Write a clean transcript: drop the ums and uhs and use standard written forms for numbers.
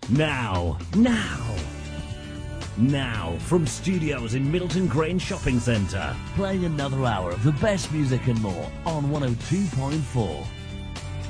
Now, from studios in Middleton Grange Shopping Centre, playing another hour of the best music and more on 102.4